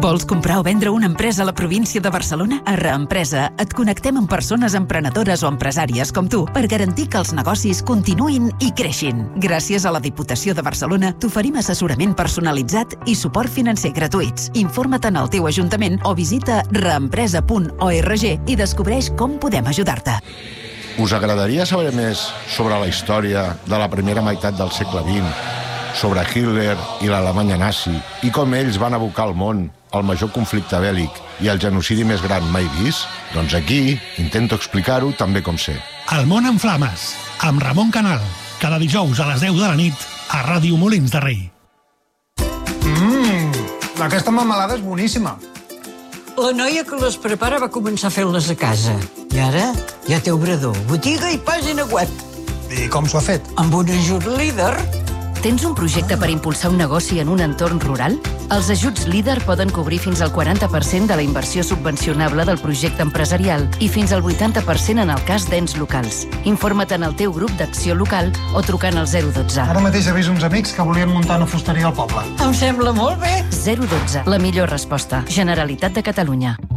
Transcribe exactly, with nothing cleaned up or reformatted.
Vols comprar o vendre una empresa a la província de Barcelona? A Reempresa et connectem amb persones emprenedores o empresàries com tu per garantir que els negocis continuïn i creixin. Gràcies a la Diputació de Barcelona t'oferim assessorament personalitzat i suport financer gratuïts. Informa't en el teu ajuntament o visita reempresa punt org i descobreix com podem ajudar-te. Us agradaria saber més sobre la història de la primera meitat del segle vint, sobre Hitler i l'Alemanya nazi i com ells van abocar al món el major conflicte bèl·lic i el genocidi més gran mai vist? Doncs aquí intento explicar-ho tan bé com sé. El món en flames, amb Ramon Canal, cada dijous a les deu de la nit a Ràdio Molins de Rei. Mmm, aquesta melmelada és boníssima. La noia que les prepara va començar fent-les a casa. I ara ja té obrador, botiga i pàgina web. I com s'ho ha fet? Amb un ajut líder. Tens un projecte per impulsar un negoci en un entorn rural? Els ajuts líder poden cobrir fins al quaranta per cent de la inversió subvencionable del projecte empresarial i fins al vuitanta per cent en el cas d'ens locals. Informa't en el teu grup d'acció local o trucant al zero dotze. Ara mateix he vist uns amics que volien muntar una fusteria al poble. Em sembla molt bé. zero dotze, la millor resposta. Generalitat de Catalunya.